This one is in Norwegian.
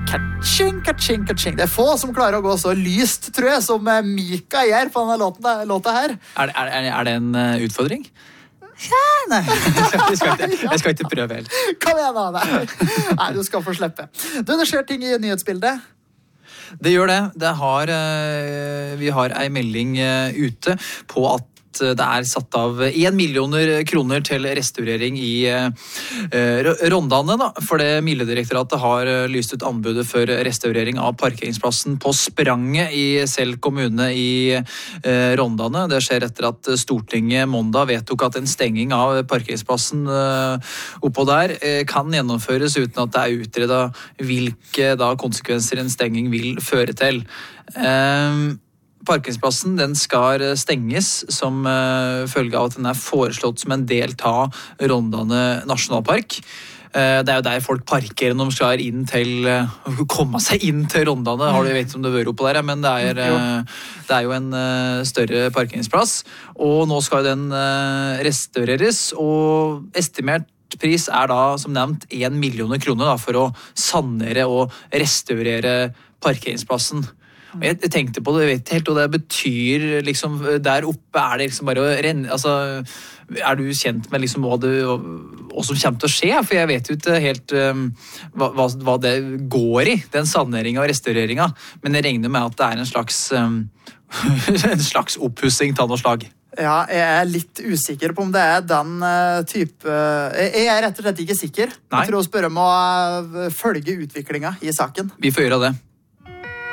Ka-ching, ka-ching, ka-ching. Det få som klarer å gå så lyst, tror jeg, som Mika gjør på denne låta her. Er det en utfordring? Ja, nei. Jeg skal ikke prøve helt. Kom igjen da, nei, du skal få slippe. Du, det skjer ting i nyhetsbildet. Det gjør det. Vi har en melding ute på at det satt av 1 million kroner til restaurering i Rondane, da, for det Miljødirektoratet har lyst ut anbudet for restaurering av parkeringsplassen på Spranget i Sel kommune i Rondane. Det skjer etter at Stortinget måndag vedtok at en stenging av parkeringsplassen oppå der kan gjennomføres uten at det utredet hvilke konsekvenser en stenging vil føre til. Parkeringsplassen den skal stenges som følge av at den foreslått som en del av Rondane nasjonalpark. Det jo der folk parkerer når de skal komme seg inn til Rondane. Har du vet om du vært oppå der, men det jo en større parkeringsplass. Og nå skal den restaureres, og estimert pris da, som nevnt, 1 million kroner for å sanere og restaurere parkeringsplassen. Og jeg tenkte på det, jeg vet helt hva det betyr, liksom, der oppe det liksom bare å renne, altså, du kjent med liksom hva som kommer til å skje? For jeg vet jo ikke helt hva det går i, den saneringen og restaureringen, men jeg regner med at det en slags oppussing av noe slag. Ja, jeg litt usikker på om det den type... Jeg rett og slett ikke sikker. Nei. Jeg tror å spørre om å følge utviklingen i saken. Vi får gjøre det.